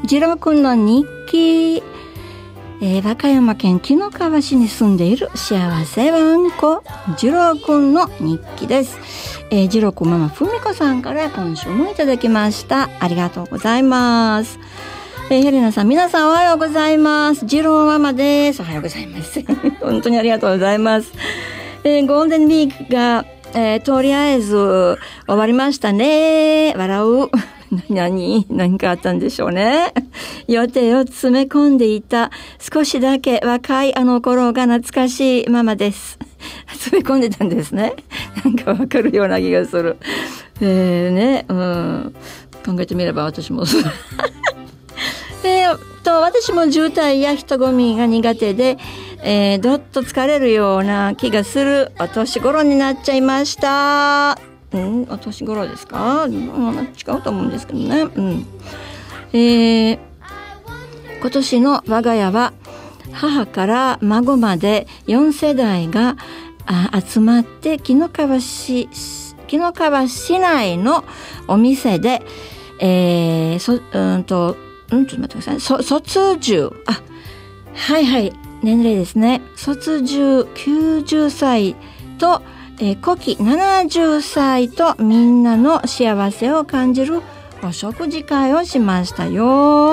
次郎くんの日記、和歌山県紀の川市に住んでいる幸せわんこ次郎くんの日記です。次郎くんママふみこさんから今週もいただきました。ありがとうございます。ヘレナさん、皆さんおはようございます。次郎ママです。おはようございます。本当にありがとうございます。ゴールデンウィークが、とりあえず終わりましたね。笑う。何かあったんでしょうね。予定を詰め込んでいた少しだけ若いあの頃が懐かしいママです。詰め込んでたんですね。なんかわかるような気がする。考えてみれば私も私も渋滞や人混みが苦手で、どっと疲れるような気がするお年頃になっちゃいました。お年頃ですか？違うと思うんですけどね。今年の我が家は母から孫まで4世代が集まって紀の川市内のお店で、ちょっと待ってください。卒寿。年齢ですね。卒寿90歳と、古希70歳とみんなの幸せを感じるお食事会をしましたよ。